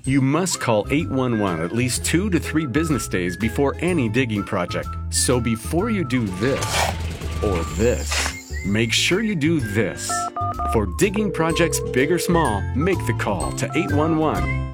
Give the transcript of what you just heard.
You must call 811 at least 2 to 3 business days before any digging project. So before you do this or this, make sure you do this. For digging projects big or small, make the call to 811.